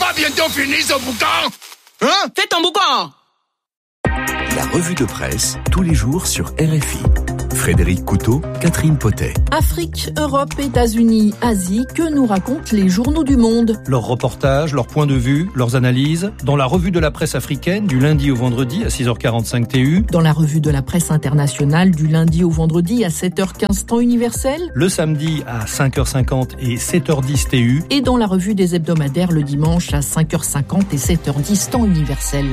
pas bientôt fini ce boucan? Hein? Fais ton boucan! La revue de presse, tous les jours sur RFI. Frédéric Couteau, Catherine Potet. Afrique, Europe, États-Unis, Asie, que nous racontent les journaux du monde? Leurs reportages, leurs points de vue, leurs analyses, dans la revue de la presse africaine, du lundi au vendredi à 6h45 TU. Dans la revue de la presse internationale, du lundi au vendredi à 7h15 temps universel. Le samedi à 5h50 et 7h10 TU. Et dans la revue des hebdomadaires le dimanche à 5h50 et 7h10 temps universel.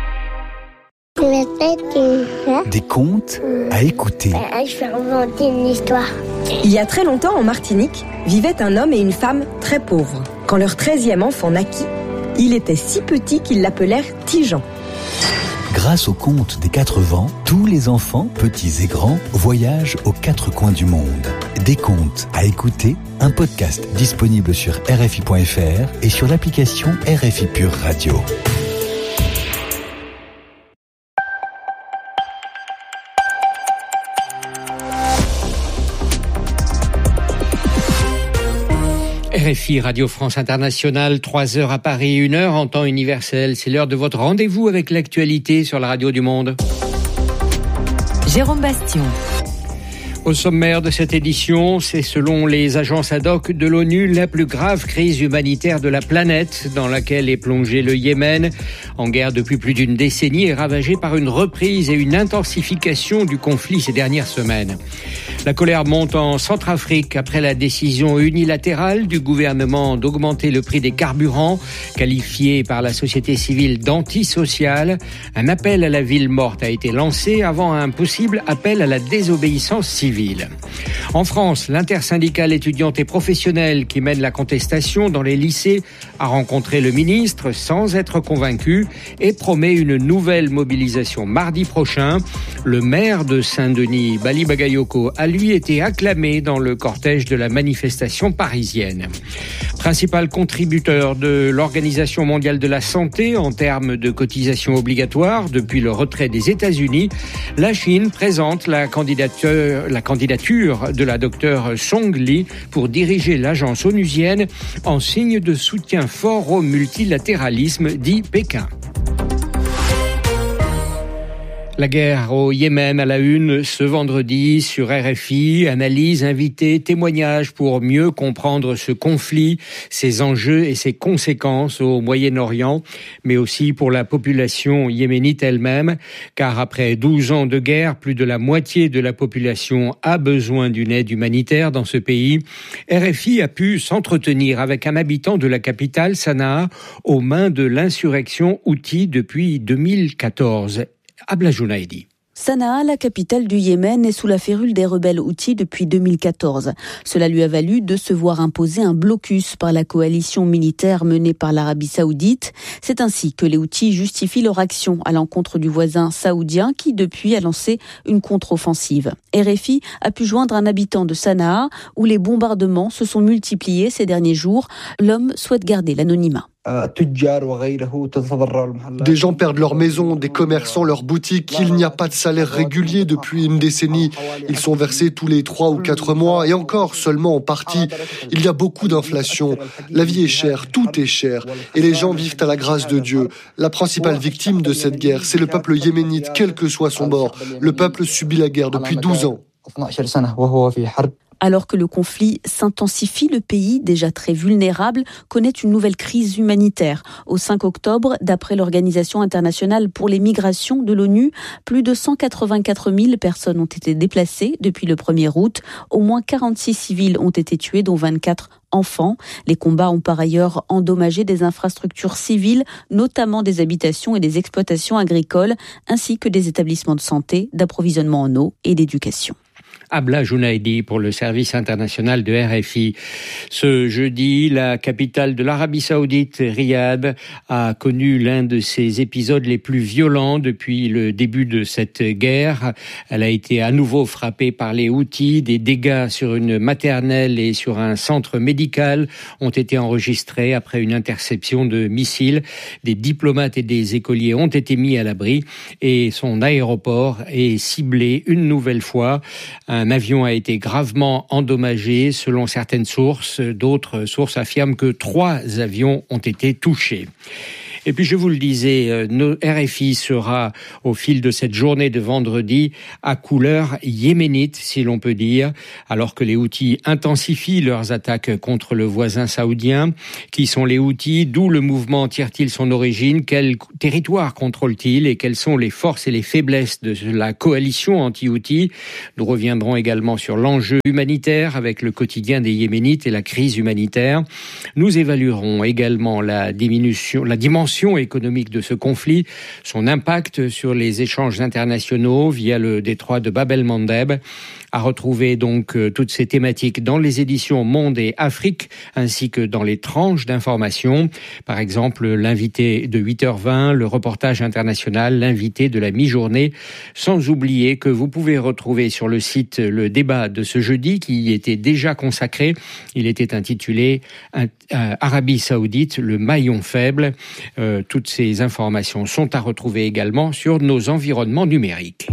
Des contes à écouter. Je vais inventer une histoire. Il y a très longtemps, en Martinique, vivaient un homme et une femme très pauvres. Quand leur 13e enfant naquit, il était si petit qu'ils l'appelèrent Tijan. Grâce au conte des 4 vents, tous les enfants, petits et grands, voyagent aux 4 coins du monde. Des contes à écouter, un podcast disponible sur RFI.fr et sur l'application RFI Pure Radio. RFI Radio France Internationale, 3h à Paris, 1h en temps universel. C'est l'heure de votre rendez-vous avec l'actualité sur la radio du monde. Jérôme Bastion. Au sommaire de cette édition, c'est selon les agences ad hoc de l'ONU la plus grave crise humanitaire de la planète dans laquelle est plongé le Yémen, en guerre depuis plus d'une décennie et ravagé par une reprise et une intensification du conflit ces dernières semaines. La colère monte en Centrafrique après la décision unilatérale du gouvernement d'augmenter le prix des carburants, qualifié par la société civile d'antisocial. Un appel à la ville morte a été lancé avant un possible appel à la désobéissance civile. En France, l'intersyndicale étudiante et professionnelle qui mène la contestation dans les lycées a rencontré le ministre sans être convaincu et promet une nouvelle mobilisation mardi prochain. Le maire de Saint-Denis, Bali Bagayoko, a lui été acclamé dans le cortège de la manifestation parisienne. Principal contributeur de l'Organisation mondiale de la santé en termes de cotisations obligatoires depuis le retrait des États-Unis, la Chine présente la candidature de la docteure Song Li pour diriger l'agence onusienne en signe de soutien fort au multilatéralisme, dit Pékin. La guerre au Yémen à la une ce vendredi sur RFI, analyse, invités, témoignages pour mieux comprendre ce conflit, ses enjeux et ses conséquences au Moyen-Orient, mais aussi pour la population yéménite elle-même, car après 12 ans de guerre, plus de la moitié de la population a besoin d'une aide humanitaire dans ce pays. RFI a pu s'entretenir avec un habitant de la capitale, Sanaa, aux mains de l'insurrection Houthi depuis 2014. Abla Jounaidi. Sanaa, la capitale du Yémen, est sous la férule des rebelles Houthis depuis 2014. Cela lui a valu de se voir imposer un blocus par la coalition militaire menée par l'Arabie saoudite. C'est ainsi que les Houthis justifient leur action à l'encontre du voisin saoudien qui, depuis, a lancé une contre-offensive. RFI a pu joindre un habitant de Sanaa où les bombardements se sont multipliés ces derniers jours. L'homme souhaite garder l'anonymat. Des gens perdent leur maison, des commerçants leur boutique. Il n'y a pas de salaire régulier depuis une décennie. Ils sont versés tous les 3 ou 4 mois et encore seulement en partie. Il y a beaucoup d'inflation. La vie est chère, tout est cher. Et les gens vivent à la grâce de Dieu. La principale victime de cette guerre, c'est le peuple yéménite, quel que soit son bord. Le peuple subit la guerre depuis 12 ans. Alors que le conflit s'intensifie, le pays, déjà très vulnérable, connaît une nouvelle crise humanitaire. Au 5 octobre, d'après l'Organisation internationale pour les migrations de l'ONU, plus de 184 000 personnes ont été déplacées depuis le 1er août. Au moins 46 civils ont été tués, dont 24 enfants. Les combats ont par ailleurs endommagé des infrastructures civiles, notamment des habitations et des exploitations agricoles, ainsi que des établissements de santé, d'approvisionnement en eau et d'éducation. Abla Jounaidi pour le service international de RFI. Ce jeudi, la capitale de l'Arabie Saoudite, Riyad, a connu l'un de ses épisodes les plus violents depuis le début de cette guerre. Elle a été à nouveau frappée par les Houthis. Des dégâts sur une maternelle et sur un centre médical ont été enregistrés après une interception de missiles. Des diplomates et des écoliers ont été mis à l'abri et son aéroport est ciblé une nouvelle fois. Un avion a été gravement endommagé selon certaines sources. D'autres sources affirment que 3 avions ont été touchés. Et puis, je vous le disais, RFI sera, au fil de cette journée de vendredi, à couleur yéménite, si l'on peut dire, alors que les Houthis intensifient leurs attaques contre le voisin saoudien. Qui sont les Houthis? D'où le mouvement tire-t-il son origine? Quel territoire contrôle-t-il? Et quelles sont les forces et les faiblesses de la coalition anti-Houthis? Nous reviendrons également sur l'enjeu humanitaire avec le quotidien des Yéménites et la crise humanitaire. Nous évaluerons également la dimension économique de ce conflit, son impact sur les échanges internationaux via le détroit de Bab el-Mandeb. À retrouver donc toutes ces thématiques dans les éditions Monde et Afrique, ainsi que dans les tranches d'information. Par exemple, l'invité de 8h20, le reportage international, l'invité de la mi-journée. Sans oublier que vous pouvez retrouver sur le site le débat de ce jeudi qui y était déjà consacré. Il était intitulé Arabie Saoudite, le maillon faible. Toutes ces informations sont à retrouver également sur nos environnements numériques.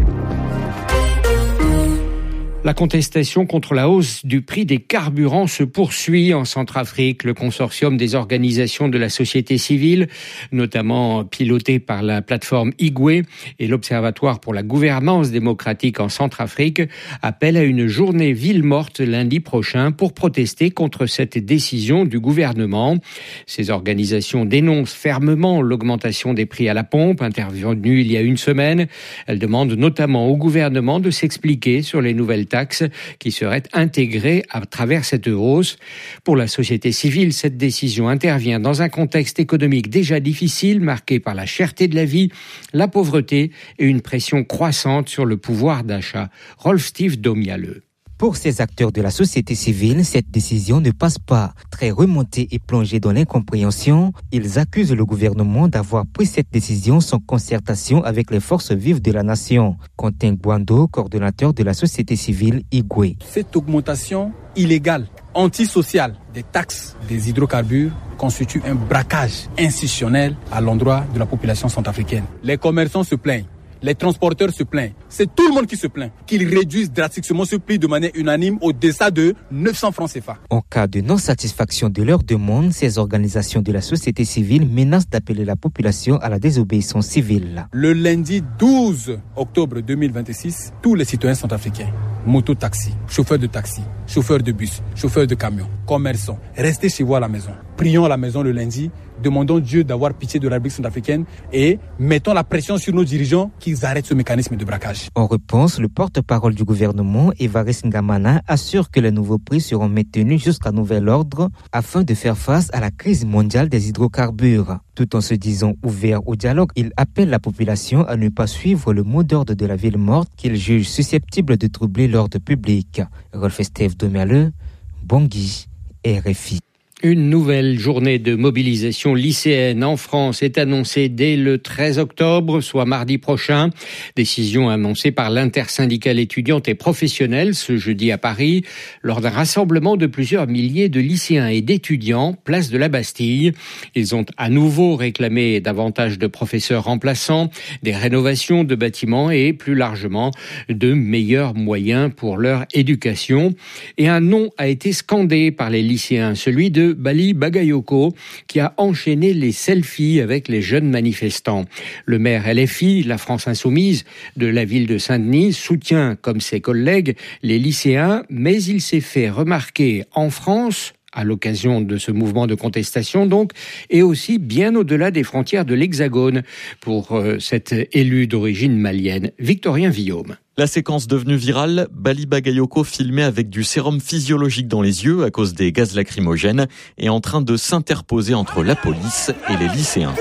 La contestation contre la hausse du prix des carburants se poursuit en Centrafrique. Le consortium des organisations de la société civile, notamment piloté par la plateforme Igwe et l'Observatoire pour la gouvernance démocratique en Centrafrique, appelle à une journée ville morte lundi prochain pour protester contre cette décision du gouvernement. Ces organisations dénoncent fermement l'augmentation des prix à la pompe, intervenue il y a une semaine. Elles demandent notamment au gouvernement de s'expliquer sur les nouvelles taxes qui seraient intégrées à travers cette hausse. Pour la société civile, cette décision intervient dans un contexte économique déjà difficile, marqué par la cherté de la vie, la pauvreté et une pression croissante sur le pouvoir d'achat. Rolf-Steve Domialeux. Pour ces acteurs de la société civile, cette décision ne passe pas. Très remontés et plongés dans l'incompréhension, ils accusent le gouvernement d'avoir pris cette décision sans concertation avec les forces vives de la nation. Quentin Gwando, coordonnateur de la société civile Igwe. Cette augmentation illégale, antisociale des taxes des hydrocarbures constitue un braquage institutionnel à l'endroit de la population centrafricaine. Les commerçants se plaignent. Les transporteurs se plaignent. C'est tout le monde qui se plaint. Qu'ils réduisent drastiquement ce prix de manière unanime au-delà de 900 francs CFA. En cas de non-satisfaction de leurs demandes, ces organisations de la société civile menacent d'appeler la population à la désobéissance civile. Le lundi 12 octobre 2026, tous les citoyens centrafricains, moto-taxi, chauffeurs de taxi, chauffeurs de bus, chauffeurs de camions, commerçants, restez chez vous à la maison. Prions à la maison le lundi. Demandons Dieu d'avoir pitié de la République centrafricaine et mettons la pression sur nos dirigeants qu'ils arrêtent ce mécanisme de braquage. En réponse, le porte-parole du gouvernement, Evariste Ngamana, assure que les nouveaux prix seront maintenus jusqu'à nouvel ordre afin de faire face à la crise mondiale des hydrocarbures. Tout en se disant ouvert au dialogue, il appelle la population à ne pas suivre le mot d'ordre de la ville morte qu'il juge susceptible de troubler l'ordre public. Rolf-Steve Domialeux, Bangui, RFI. Une nouvelle journée de mobilisation lycéenne en France est annoncée dès le 13 octobre, soit mardi prochain. Décision annoncée par l'intersyndicale étudiante et professionnelle ce jeudi à Paris, lors d'un rassemblement de plusieurs milliers de lycéens et d'étudiants, place de la Bastille. Ils ont à nouveau réclamé davantage de professeurs remplaçants, des rénovations de bâtiments et, plus largement, de meilleurs moyens pour leur éducation. Et un nom a été scandé par les lycéens, celui de Bali Bagayoko, qui a enchaîné les selfies avec les jeunes manifestants. Le maire LFI, la France Insoumise, de la ville de Saint-Denis, soutient, comme ses collègues, les lycéens, mais il s'est fait remarquer en France, à l'occasion de ce mouvement de contestation donc, et aussi bien au-delà des frontières de l'Hexagone, pour cet élu d'origine malienne, Victorien Villaume. La séquence devenue virale, Bali Bagayoko filmé avec du sérum physiologique dans les yeux à cause des gaz lacrymogènes est en train de s'interposer entre la police et les lycéens.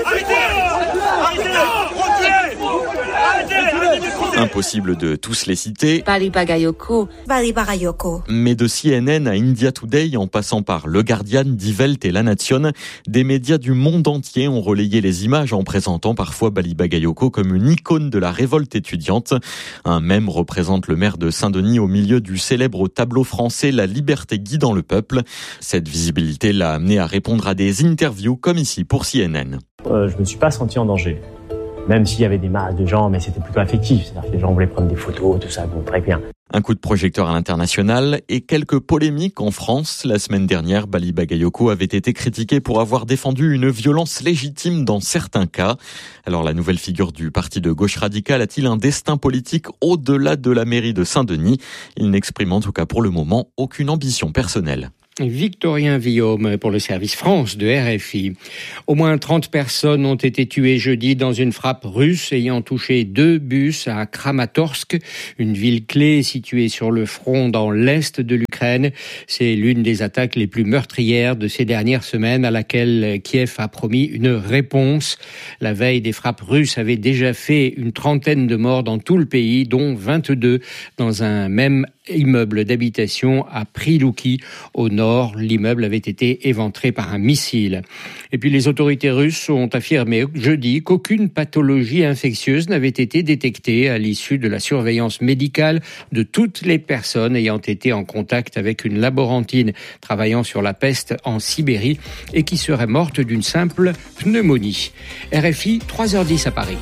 Impossible de tous les citer. Bali Bagayoko. Bali Bagayoko. Mais de CNN à India Today, en passant par Le Guardian, Die Welt et La Nation, des médias du monde entier ont relayé les images en présentant parfois Bali Bagayoko comme une icône de la révolte étudiante. Un mème représente le maire de Saint-Denis au milieu du célèbre tableau français La liberté guidant le peuple. Cette visibilité l'a amené à répondre à des interviews comme ici pour CNN. Je me suis pas senti en danger. Même s'il y avait des masses de gens, mais c'était plutôt affectif. C'est-à-dire que les gens voulaient prendre des photos, tout ça, bon, très bien. Un coup de projecteur à l'international et quelques polémiques en France. La semaine dernière, Bali Bagayoko avait été critiqué pour avoir défendu une violence légitime dans certains cas. Alors la nouvelle figure du parti de gauche radicale a-t-il un destin politique au-delà de la mairie de Saint-Denis ? Il n'exprime en tout cas pour le moment aucune ambition personnelle. Victorien Villaume pour le service France de RFI. Au moins 30 personnes ont été tuées jeudi dans une frappe russe ayant touché 2 bus à Kramatorsk, une ville clé située sur le front dans l'est de l'Ukraine. C'est l'une des attaques les plus meurtrières de ces dernières semaines à laquelle Kiev a promis une réponse. La veille, des frappes russes avaient déjà fait une trentaine de morts dans tout le pays, dont 22 dans un même immeuble d'habitation à Prilouki, au nord. L'immeuble avait été éventré par un missile. Et puis les autorités russes ont affirmé jeudi qu'aucune pathologie infectieuse n'avait été détectée à l'issue de la surveillance médicale de toutes les personnes ayant été en contact avec une laborantine travaillant sur la peste en Sibérie et qui serait morte d'une simple pneumonie. RFI, 3h10 à Paris.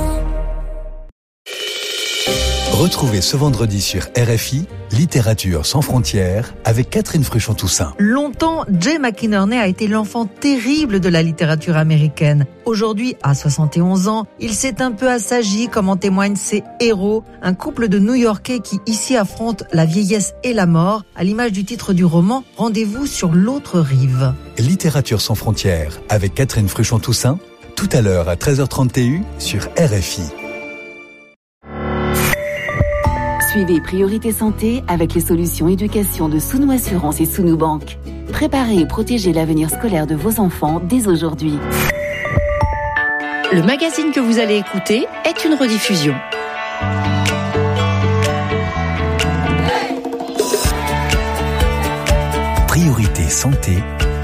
Retrouvez ce vendredi sur RFI Littérature sans frontières avec Catherine Fruchon-Toussaint. Longtemps, Jay McInerney a été l'enfant terrible de la littérature américaine. Aujourd'hui, à 71 ans, il s'est un peu assagi, comme en témoignent ses héros, un couple de New-Yorkais qui ici affrontent la vieillesse et la mort, à l'image du titre du roman « Rendez-vous sur l'autre rive ». Littérature sans frontières avec Catherine Fruchon-Toussaint, tout à l'heure à 13h30 TU sur RFI. Suivez Priorité Santé avec les solutions éducation de Sounou Assurance et Sounou Banque. Préparez et protégez l'avenir scolaire de vos enfants dès aujourd'hui. Le magazine que vous allez écouter est une rediffusion. Priorité Santé.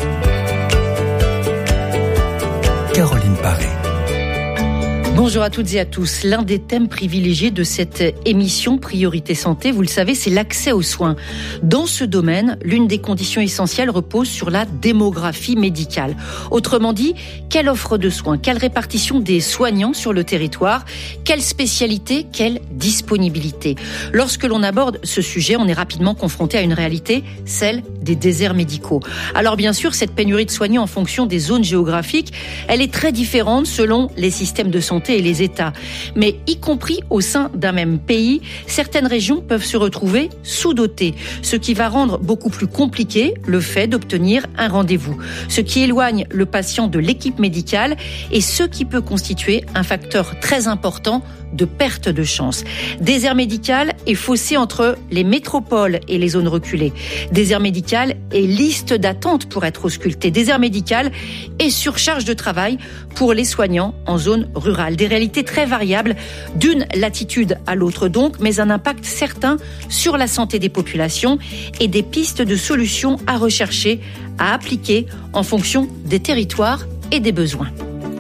Caroline Paré. Bonjour à toutes et à tous. L'un des thèmes privilégiés de cette émission Priorité Santé, vous le savez, c'est l'accès aux soins. Dans ce domaine, l'une des conditions essentielles repose sur la démographie médicale. Autrement dit, quelle offre de soins, quelle répartition des soignants sur le territoire, quelle spécialité, quelle disponibilité. Lorsque l'on aborde ce sujet, on est rapidement confronté à une réalité, celle des déserts médicaux. Alors bien sûr, cette pénurie de soignants en fonction des zones géographiques, elle est très différente selon les systèmes de santé et les États. Mais y compris au sein d'un même pays, certaines régions peuvent se retrouver sous-dotées, ce qui va rendre beaucoup plus compliqué le fait d'obtenir un rendez-vous, ce qui éloigne le patient de l'équipe médicale et ce qui peut constituer un facteur très important de perte de chance. Désert médical et fossé entre les métropoles et les zones reculées. Désert médical et liste d'attente pour être ausculté. Désert médical et surcharge de travail pour les soignants en zone rurale. Des réalités très variables d'une latitude à l'autre donc, mais un impact certain sur la santé des populations et des pistes de solutions à rechercher, à appliquer en fonction des territoires et des besoins.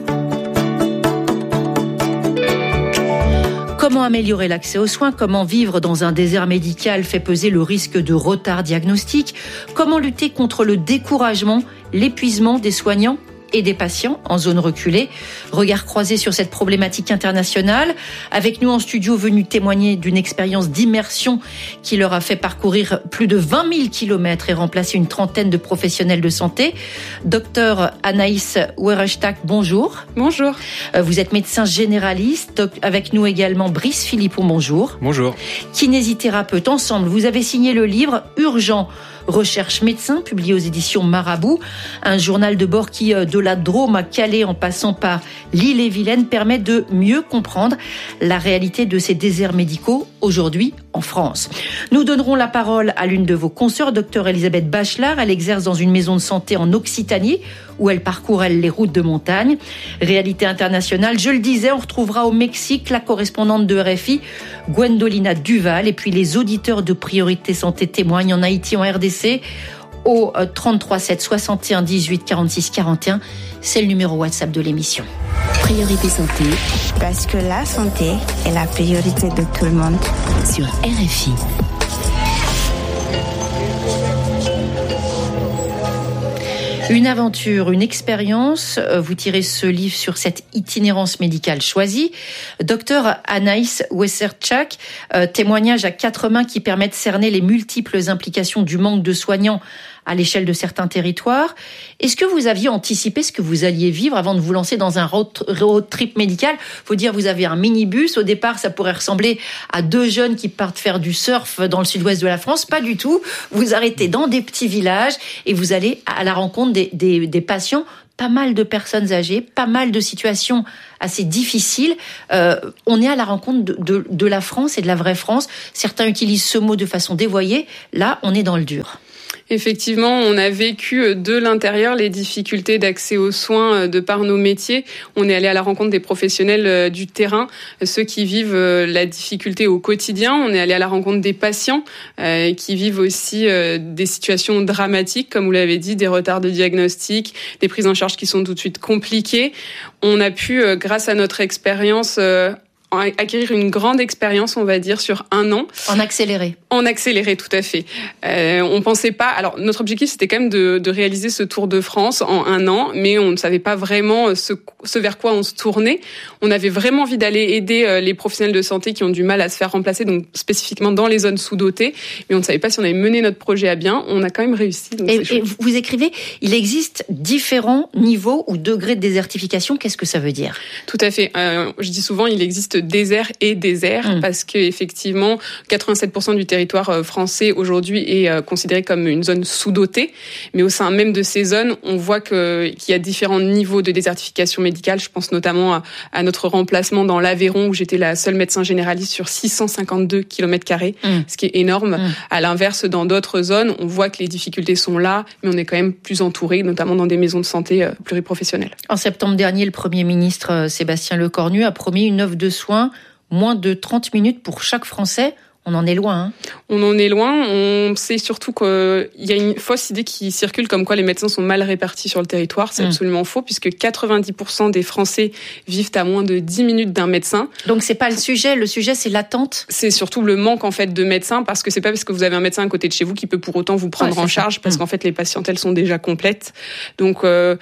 Comment améliorer l'accès aux soins? Comment vivre dans un désert médical fait peser le risque de retard diagnostique? Comment lutter contre le découragement, l'épuisement des soignants et des patients en zone reculée? Regard croisé sur cette problématique internationale. Avec nous en studio, venu témoigner d'une expérience d'immersion qui leur a fait parcourir plus de 20 000 kilomètres et remplacer une trentaine de professionnels de santé. Docteur Anaïs Wereshtak, bonjour. Bonjour. Vous êtes médecin généraliste. Avec nous également Brice Philippon, bonjour. Bonjour. Kinésithérapeute. Ensemble, vous avez signé le livre Urgent Recherche médecin, publié aux éditions Marabout, un journal de bord qui, de la Drôme à Calais en passant par l'Ille-et-Vilaine, permet de mieux comprendre la réalité de ces déserts médicaux aujourd'hui en France. Nous donnerons la parole à l'une de vos consoeurs, Dr Elisabeth Bachelard. Elle exerce dans une maison de santé en Occitanie, où elle parcourt les routes de montagne. Réalité internationale, je le disais, on retrouvera au Mexique la correspondante de RFI, Gwendolina Duval, et puis les auditeurs de Priorité Santé témoignent en Haïti, en RDC, au 33 7 61 18 46 41. C'est le numéro WhatsApp de l'émission. Priorité Santé. Parce que la santé est la priorité de tout le monde. Sur RFI. Une aventure, une expérience. Vous tirez ce livre sur cette itinérance médicale choisie. Docteur Anaïs Wesertchak, témoignage à 4 mains qui permet de cerner les multiples implications du manque de soignants à l'échelle de certains territoires. Est-ce que vous aviez anticipé ce que vous alliez vivre avant de vous lancer dans un road trip médical ? Faut dire, vous avez un minibus. Au départ, ça pourrait ressembler à 2 jeunes qui partent faire du surf dans le sud-ouest de la France. Pas du tout. Vous arrêtez dans des petits villages et vous allez à la rencontre des patients. Pas mal de personnes âgées, pas mal de situations assez difficiles. On est à la rencontre de la France et de la vraie France. Certains utilisent ce mot de façon dévoyée. Là, on est dans le dur. Effectivement, on a vécu de l'intérieur les difficultés d'accès aux soins de par nos métiers. On est allé à la rencontre des professionnels du terrain, ceux qui vivent la difficulté au quotidien. On est allé à la rencontre des patients qui vivent aussi des situations dramatiques, comme vous l'avez dit, des retards de diagnostic, des prises en charge qui sont tout de suite compliquées. On a pu, grâce à notre expérience, acquérir une grande expérience, on va dire, sur 1 an. En accéléré. En accéléré, tout à fait. On pensait pas. Alors, notre objectif, c'était quand même de réaliser ce Tour de France en 1 an, mais on ne savait pas vraiment ce vers quoi on se tournait. On avait vraiment envie d'aller aider les professionnels de santé qui ont du mal à se faire remplacer, donc spécifiquement dans les zones sous-dotées. Mais on ne savait pas si on avait mené notre projet à bien. On a quand même réussi. Donc et vous écrivez, il existe différents niveaux ou degrés de désertification. Qu'est-ce que ça veut dire ? Tout à fait. Je dis souvent, il existe désert et désert, parce que effectivement, 87% du territoire français aujourd'hui est considéré comme une zone sous-dotée. Mais au sein même de ces zones, on voit qu'il y a différents niveaux de désertification médicale. Je pense notamment à notre remplacement dans l'Aveyron, où j'étais la seule médecin généraliste sur 652 km², ce qui est énorme. À l'inverse, dans d'autres zones, on voit que les difficultés sont là, mais on est quand même plus entouré, notamment dans des maisons de santé pluriprofessionnelles. En septembre dernier, le Premier ministre Sébastien Lecornu a promis une offre de soins moins de 30 minutes pour chaque Français. On en est loin. Hein. On en est loin. On sait surtout qu'il y a une fausse idée qui circule comme quoi les médecins sont mal répartis sur le territoire. C'est absolument faux, puisque 90% des Français vivent à moins de 10 minutes d'un médecin. Donc c'est pas le sujet. Le sujet, c'est l'attente. C'est surtout le manque en fait de médecins, parce que c'est pas parce que vous avez un médecin à côté de chez vous qui peut pour autant vous prendre en charge, parce qu'en fait les patientèles sont déjà complètes. Donc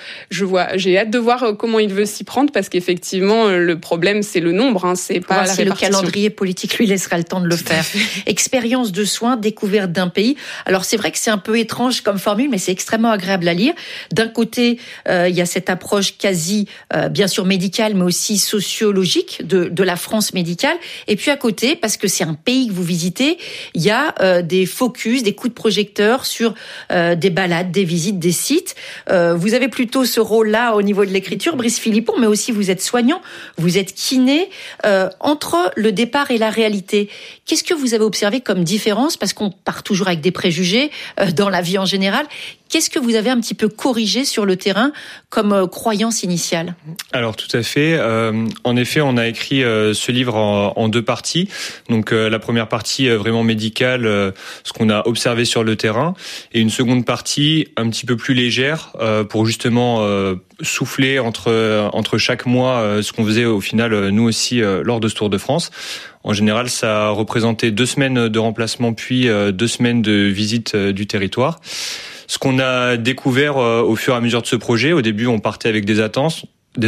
j'ai hâte de voir comment il veut s'y prendre, parce qu'effectivement le problème c'est le nombre, hein, c'est pas la répartition. Le calendrier politique lui laissera le temps de le faire. Expérience de soins, découverte d'un pays. Alors c'est vrai que c'est un peu étrange comme formule, mais c'est extrêmement agréable à lire. D'un côté, il y a cette approche quasi, bien sûr médicale, mais aussi sociologique de la France médicale. Et puis à côté, parce que c'est un pays que vous visitez, il y a des focus, des coups de projecteur sur des balades, des visites, des sites. Vous avez plutôt ce rôle-là au niveau de l'écriture, Brice Philippon, mais aussi vous êtes soignant, vous êtes kiné. Entre le départ et la réalité, qu'est-ce que vous avez observé comme différence ? Parce qu'on part toujours avec des préjugés dans la vie en général. Qu'est-ce que vous avez un petit peu corrigé sur le terrain comme croyance initiale ? Alors tout à fait. En effet, on a écrit ce livre en 2 parties. Donc la première partie vraiment médicale, ce qu'on a observé sur le terrain, et une seconde partie un petit peu plus légère pour justement souffler entre chaque mois ce qu'on faisait au final nous aussi lors de ce Tour de France. En général, ça a représenté 2 semaines de remplacement puis 2 semaines de visite du territoire. Ce qu'on a découvert au fur et à mesure de ce projet, au début, on partait avec des attentes.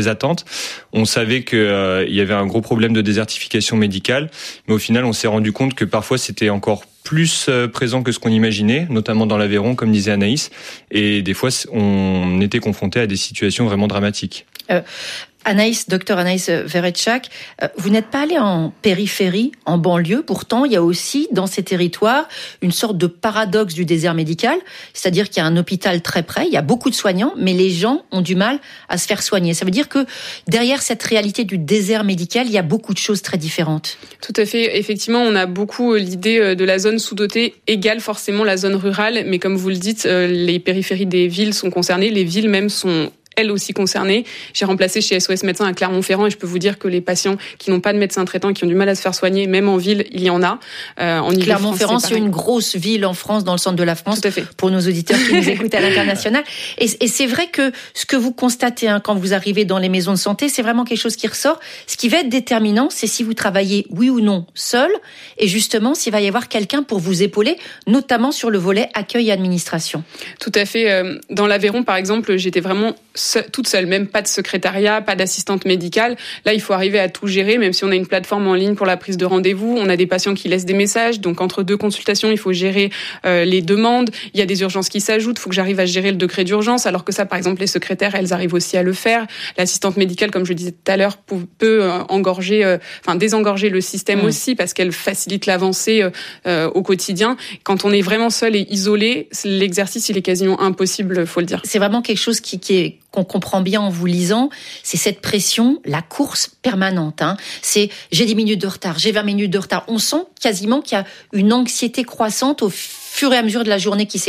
On savait qu'il y avait un gros problème de désertification médicale, mais au final, on s'est rendu compte que parfois, c'était encore plus présent que ce qu'on imaginait, notamment dans l'Aveyron, comme disait Anaïs, et des fois, on était confronté à des situations vraiment dramatiques. Docteur Anaïs Wesertchak, vous n'êtes pas allé en périphérie, en banlieue. Pourtant, il y a aussi dans ces territoires une sorte de paradoxe du désert médical, c'est-à-dire qu'il y a un hôpital très près, il y a beaucoup de soignants, mais les gens ont du mal à se faire soigner. Ça veut dire que derrière cette réalité du désert médical, il y a beaucoup de choses très différentes. Tout à fait. Effectivement, on a beaucoup l'idée de la zone sous-dotée égale forcément la zone rurale, mais comme vous le dites, les périphéries des villes sont concernées, les villes même sont elles aussi concernées. J'ai remplacé chez SOS Médecins à Clermont-Ferrand et je peux vous dire que les patients qui n'ont pas de médecin traitant, qui ont du mal à se faire soigner, même en ville, il y en a. En Clermont-Ferrand, c'est une grosse ville en France, dans le centre de la France, pour nos auditeurs qui nous écoutent à l'international. Et c'est vrai que ce que vous constatez quand vous arrivez dans les maisons de santé, c'est vraiment quelque chose qui ressort. Ce qui va être déterminant, c'est si vous travaillez, oui ou non, seul, et justement, s'il va y avoir quelqu'un pour vous épauler, notamment sur le volet accueil et administration. Tout à fait. Dans l'Aveyron, par exemple, j'étais vraiment toute seule, même pas de secrétariat, pas d'assistante médicale. Là, il faut arriver à tout gérer, même si on a une plateforme en ligne pour la prise de rendez-vous. On a des patients qui laissent des messages, donc entre 2 consultations, il faut gérer les demandes. Il y a des urgences qui s'ajoutent, il faut que j'arrive à gérer le degré d'urgence, alors que ça, par exemple, les secrétaires, elles arrivent aussi à le faire. L'assistante médicale, comme je le disais tout à l'heure, peut désengorger le système aussi, parce qu'elle facilite l'avancée au quotidien. Quand on est vraiment seul et isolé, l'exercice, il est quasiment impossible, faut le dire. C'est vraiment quelque chose qu'on comprend bien en vous lisant, c'est cette pression, la course permanente. C'est j'ai 10 minutes de retard, j'ai 20 minutes de retard. On sent quasiment qu'il y a une anxiété croissante au fur et à mesure de la journée qui